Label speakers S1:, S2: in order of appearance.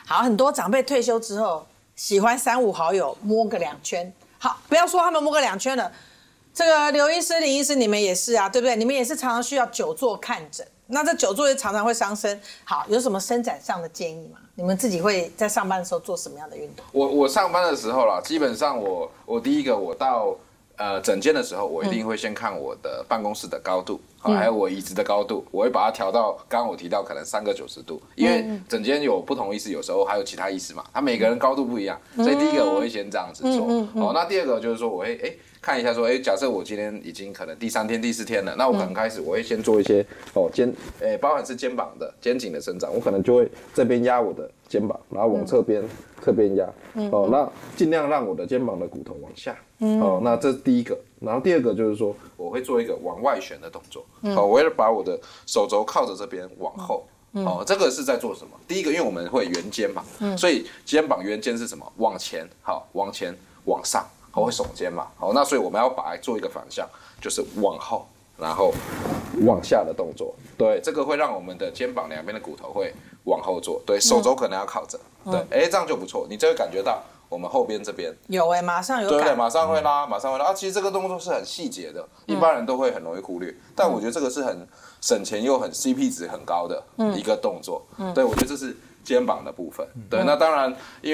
S1: 好，很多长辈退休之后喜欢三五好友摸个2圈。好，不要说他们摸个2圈了，这个刘医师、林医师，你们也是啊，对不对？你们也是常常需要久坐看诊，那这久坐也常常会伤身。好，有什么伸展上的建议吗？你们自己会在上班的时候做什么样的运动？
S2: 我上班的时候啦，基本上我第一个我到诊间的时候，我一定会先看我的办公室的高度，还有我椅子的高度，我会把它调到刚刚我提到可能3个90度，因为诊间有不同医师，有时候还有其他医师嘛，他每个人高度不一样，所以第一个我会先这样子做。那第二个就是说我会看一下说，假设我今天已经可能第3天、第4天了，那我可能开始我会先做一些包含是肩膀的肩颈的伸展，我可能就会这边压我的肩膀，然后往侧边压，那尽量让我的肩膀的骨头往下，那这是第一个。然后第二个就是说，我会做一个往外旋的动作，我会把我的手肘靠着这边往后。这个是在做什么？第一个，因为我们会圆肩嘛，所以肩膀圆肩是什么？往前，往前，往上，会耸肩嘛。那所以我们要把它做一个反向，就是往后，然后往下的动作。对，这个会让我们的肩膀两边的骨头会往后做。对，手肘可能要靠着。对，这样就不错，你就会感觉到我们后边这边
S1: 有马上有感，
S2: 对，马上会拉。其实这个动作是很细节的，一般人都会很容易忽略，但我觉得这个是很省钱又很 CP 值很高的一个动作。对，我觉得这是肩膀的部分。对，那当然因为